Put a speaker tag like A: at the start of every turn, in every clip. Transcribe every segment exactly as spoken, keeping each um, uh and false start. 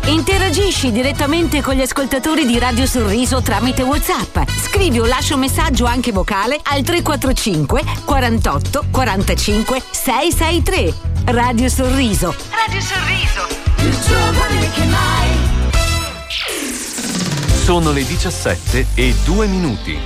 A: Interagisci direttamente con gli ascoltatori di Radio Sorriso tramite WhatsApp. Scrivi o lascia un messaggio anche vocale al tre quattro cinque quarantotto quarantacinque seicentosessantatré. Radio Sorriso. Radio Sorriso.
B: Più giovane che mai.
C: Sono le diciassette e due minuti.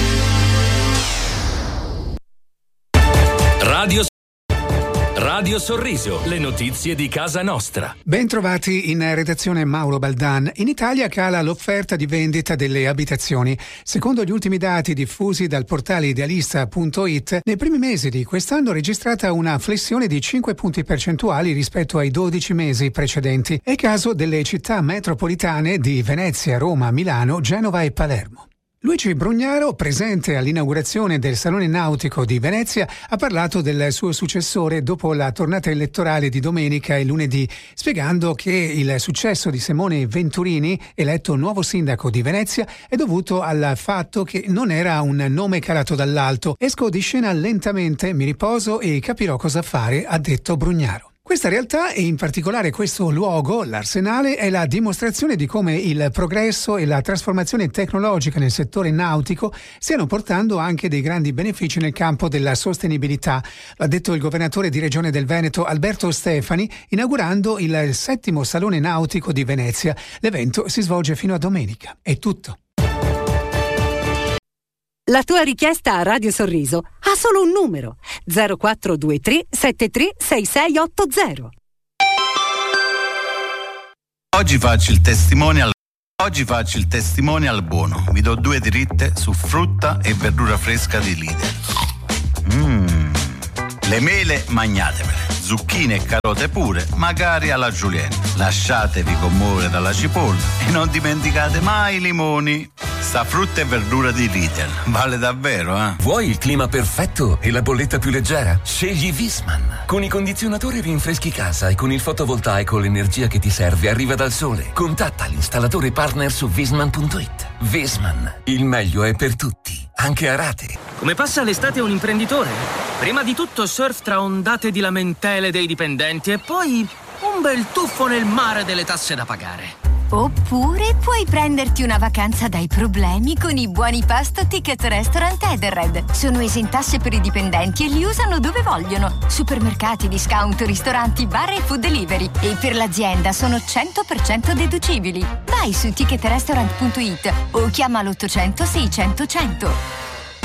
D: Radio Radio Sorriso, le notizie di casa nostra.
E: Bentrovati in redazione Mauro Baldan. In Italia cala l'offerta di vendita delle abitazioni. Secondo gli ultimi dati diffusi dal portale idealista punto it, nei primi mesi di quest'anno è registrata una flessione di cinque punti percentuali rispetto ai dodici mesi precedenti. È il caso delle città metropolitane di Venezia, Roma, Milano, Genova e Palermo. Luigi Brugnaro, presente all'inaugurazione del Salone Nautico di Venezia, ha parlato del suo successore dopo la tornata elettorale di domenica e lunedì, spiegando che il successo di Simone Venturini, eletto nuovo sindaco di Venezia, è dovuto al fatto che non era un nome calato dall'alto. Esco di scena lentamente, mi riposo e capirò cosa fare, ha detto Brugnaro. Questa realtà e in particolare questo luogo, l'Arsenale, è la dimostrazione di come il progresso e la trasformazione tecnologica nel settore nautico stiano portando anche dei grandi benefici nel campo della sostenibilità. L'ha detto il governatore di Regione del Veneto Alberto Stefani inaugurando il settimo Salone Nautico di Venezia. L'evento si svolge fino a domenica. È tutto.
F: La tua richiesta a Radio Sorriso ha solo un numero: zero quattro due tre sette tre sei sei otto zero.
G: Oggi faccio il testimonial. Oggi faccio il testimonial buono. Vi do due dritte su frutta e verdura fresca di Lidl. Mmm. Le mele magnatevele, zucchine e carote pure, magari alla julienne. Lasciatevi commuovere dalla cipolla e non dimenticate mai i limoni. Sta frutta e verdura di Lidl vale davvero, eh?
D: Vuoi il clima perfetto e la bolletta più leggera? Scegli Visman. Con i condizionatori rinfreschi casa e con il fotovoltaico l'energia che ti serve arriva dal sole. Contatta l'installatore partner su visman punto it. Visman, il meglio è per tutti, anche a rate.
H: Come passa l'estate un imprenditore? Prima di tutto surf tra ondate di lamentele dei dipendenti e poi un bel tuffo nel mare delle tasse da pagare.
I: Oppure puoi prenderti una vacanza dai problemi con i buoni pasto Ticket Restaurant Edenred. Sono esentasse per i dipendenti e li usano dove vogliono. Supermercati, discount, ristoranti, bar e food delivery. E per l'azienda sono cento per cento deducibili. Vai su ticket restaurant punto it o chiama l'ottocento seicento cento.